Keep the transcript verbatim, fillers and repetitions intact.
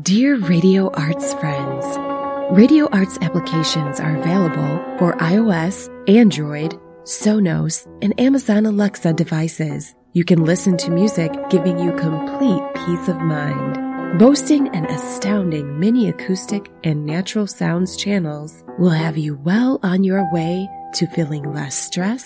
Dear Radio Arts friends, Radio Arts applications are available for iOS, Android, Sonos, and Amazon Alexa devices. You can listen to music giving you complete peace of mind. Boasting an astounding mini acoustic and natural sounds channels will have you well on your way to feeling less stressed